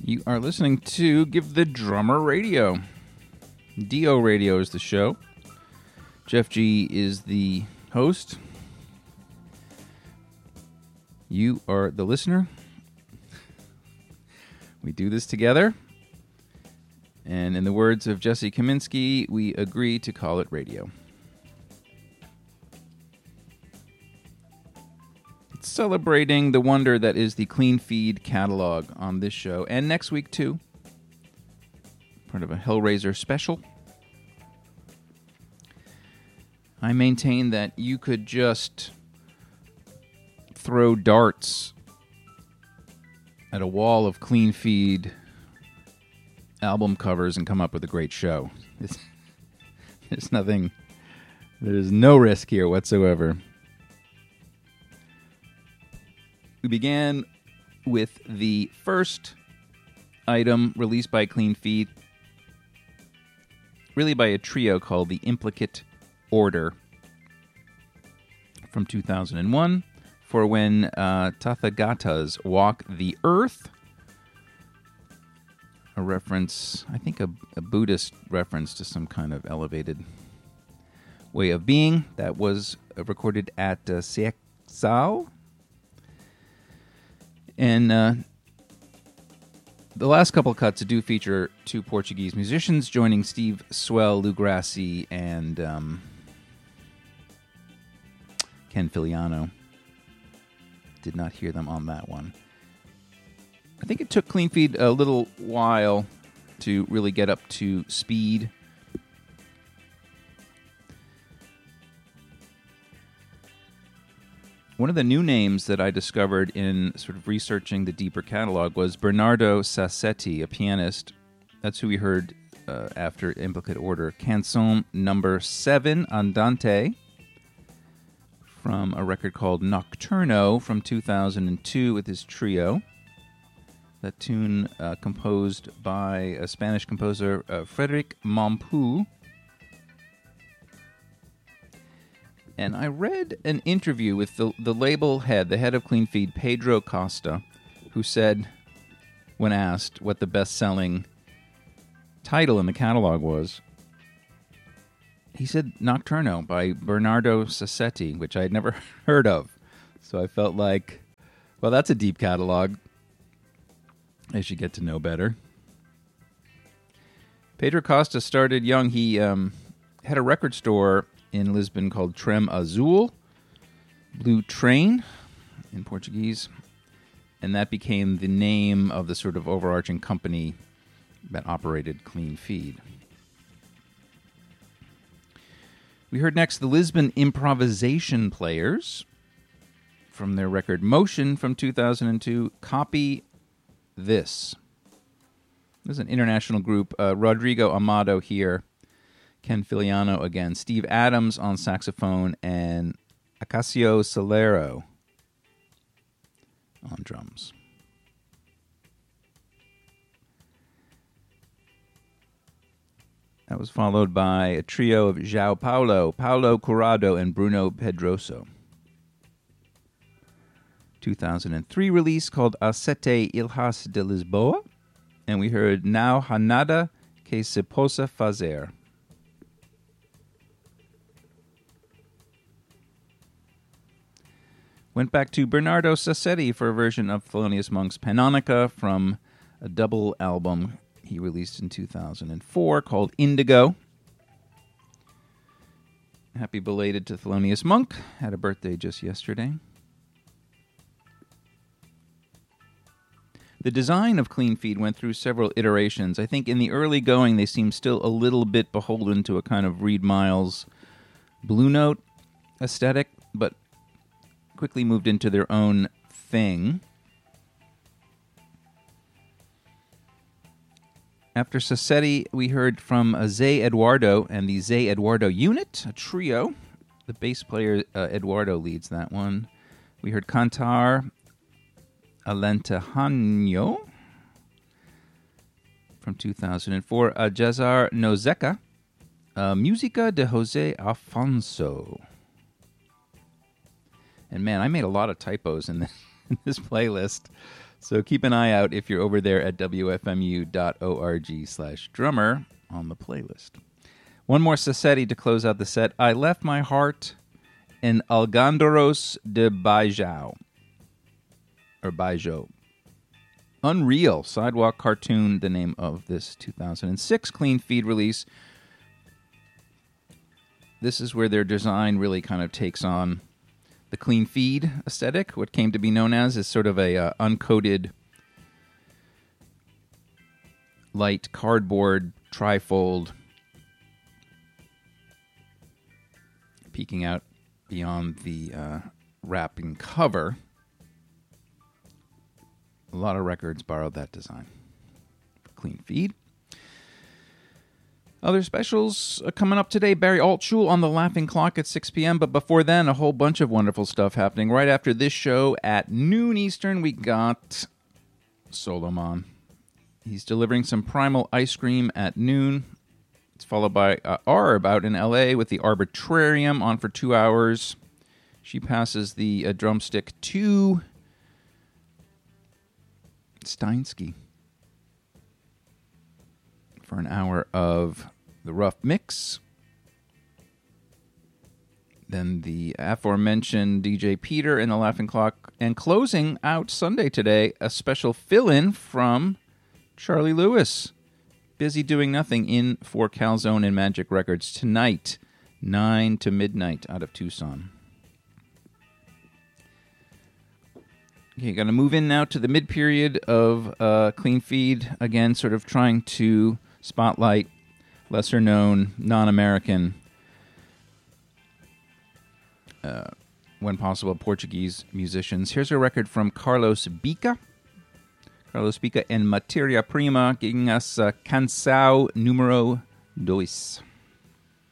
You are listening to Give the Drummer Radio. Dio Radio is the show. Jeff G is the host. You are the listener. We do this together. And in the words of Jesse Kaminsky, we agree to call it radio. It's celebrating the wonder that is the Clean Feed catalog on this show, and next week too. Part of a Hellraiser special. I maintain that you could just throw darts at a wall of Clean Feed album covers and come up with a great show. There's no risk here whatsoever. We began with the first item released by Clean Feed, really by a trio called the Implicate Order from 2001, for when Tathagatas walk the earth. A reference, I think a Buddhist reference to some kind of elevated way of being. That was recorded at Seexal. And the last couple of cuts do feature two Portuguese musicians joining Steve Swell, Lou Grassi, and Ken Filiano. Did not hear them on that one. I think it took Clean Feed a little while to really get up to speed. One of the new names that I discovered in sort of researching the deeper catalog was Bernardo Sassetti, a pianist. That's who we heard after Implicate Order. Canzone number 7, Andante, from a record called Nocturno from 2002 with his trio. That tune composed by a Spanish composer, Frédéric Mompou. And I read an interview with the label head, the head of Clean Feed, Pedro Costa, who said, when asked what the best-selling title in the catalog was, he said Nocturno by Bernardo Sassetti, which I had never heard of. So I felt like, well, that's a deep catalog. I should get to know better. Pedro Costa started young. He had a record store in Lisbon called Trem Azul, Blue Train in Portuguese, and that became the name of the sort of overarching company that operated Clean Feed. We heard next the Lisbon Improvisation Players from their record Motion from 2002, Copy This. This is an international group. Rodrigo Amado here, Ken Filiano again, Steve Adams on saxophone, and Acacio Solero on drums. That was followed by a trio of João Paulo, Paulo Curado, and Bruno Pedroso. 2003 release called A Sete Ilhas de Lisboa, and we heard Não Há Nada Que Se Possa Fazer. Went back to Bernardo Sassetti for a version of Thelonious Monk's Panonica from a double album he released in 2004 called Indigo. Happy belated to Thelonious Monk. Had a birthday just yesterday. The design of Clean Feed went through several iterations. I think in the early going, they seemed still a little bit beholden to a kind of Reed Miles Blue Note aesthetic, but quickly moved into their own thing. After Sassetti, we heard from Zé Eduardo and the Zé Eduardo Unit, a trio. The bass player, Eduardo, leads that one. We heard Cantar Alentejano from 2004. Jazar Nozeca, Música de José Afonso. And man, I made a lot of typos in this playlist. So keep an eye out if you're over there at wfmu.org/drummer on the playlist. One more Sassetti to close out the set. I Left My Heart in Algándaros de Baijão. Or Baijão. Unreal Sidewalk Cartoon, the name of this 2006 Clean Feed release. This is where their design really kind of takes on the Clean Feed aesthetic, what came to be known as is sort of a uncoated light cardboard trifold peeking out beyond the wrapping cover. A lot of records borrowed that design for Clean Feed. Other specials coming up today. Barry Altschul on the Laughing Clock at 6 p.m. But before then, a whole bunch of wonderful stuff happening. Right after this show at noon Eastern, we got Solomon. He's delivering some Primal Ice Cream at noon. It's followed by Arb out in L.A. with the Arbitrarium on for 2 hours. She passes the drumstick to Steinsky for an hour of the rough mix. Then the aforementioned DJ Peter and the Laughing Clock. And closing out Sunday today, a special fill-in from Charlie Lewis. Busy doing nothing in for Calzone and Magic Records tonight, 9 to midnight out of Tucson. Okay, going to move in now to the mid-period of Clean Feed. Again, sort of trying to spotlight lesser-known, non-American, when possible, Portuguese musicians. Here's a record from Carlos Bica. Carlos Bica and Materia Prima, giving us Canção Número 2.